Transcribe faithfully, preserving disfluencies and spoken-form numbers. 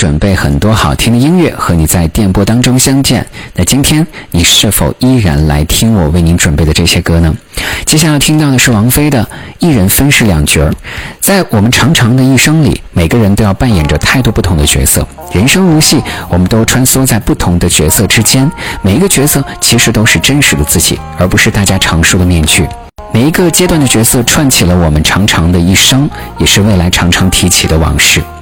准备很多好听的音乐和你在电波当中相见。那今天你是否依然来听我为您准备的这些歌呢？接下来听到的是王菲的《一人分饰两角》。在我们长长的一生里，每个人都要扮演着太多不同的角色，人生如戏，我们都穿梭在不同的角色之间，每一个角色其实都是真实的自己，而不是大家常说的面具。每一个阶段的角色串起了我们长长的一生，也是未来常常提起的往事。